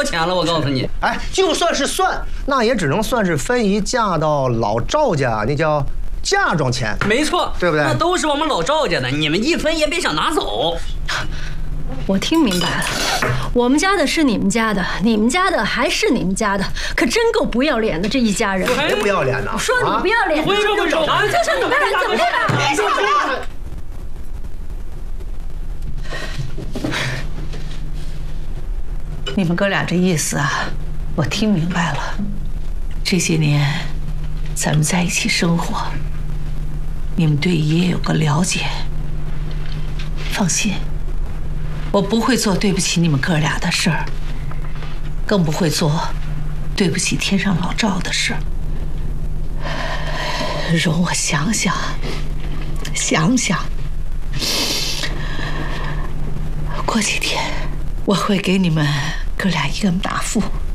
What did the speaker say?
多钱了，我告诉你。 哎，就算是算，那也只能算是分姨嫁到老赵家，那叫嫁妆钱。 没错， 对不对？ 那都是我们老赵家的，你们一分也别想拿走。 我听明白了，我们家的是你们家的，你们家的还是你们家的，可真够不要脸的这一家人。 谁不要脸呢？ 说你不要脸， 回手就说你不要脸，怎么的？ 你们哥俩这意思啊，我听明白了。这些年，咱们在一起生活，你们对爷爷有个了解。放心，我不会做对不起你们哥俩的事儿，更不会做对不起天上老赵的事儿。容我想想，过几天我会给你们哥俩一个答复。